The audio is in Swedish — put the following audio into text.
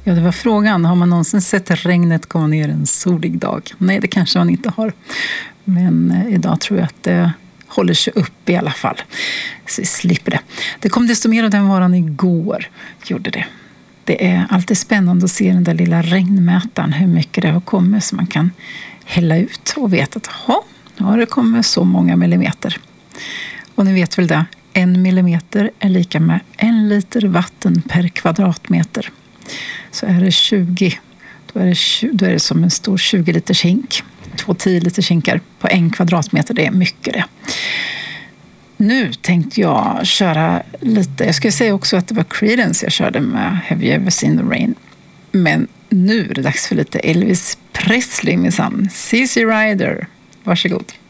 Ja, det var frågan. Har man någonsin sett regnet komma ner en solig dag? Nej, det kanske man inte har. Men idag tror jag att det håller sig upp i alla fall. Så vi slipper det. Det kom desto mer av den varan igår. Gjorde det. Det är alltid spännande att se den där lilla regnmätaren. Hur mycket det har kommit så man kan hälla ut och veta att nu har det kommit så många millimeter. Och ni vet väl det. 1 millimeter är lika med 1 liter vatten per kvadratmeter. Så är det 20, då är det som en stor 20 liters hink. 2 10 liters hinkar på 1 kvadratmeter, det är mycket det. Nu tänkte jag köra lite, jag skulle säga också att det var Creedence jag körde med Have You Ever Seen the Rain. Men nu är det dags för lite Elvis Presley minsann. CC Rider, varsågod.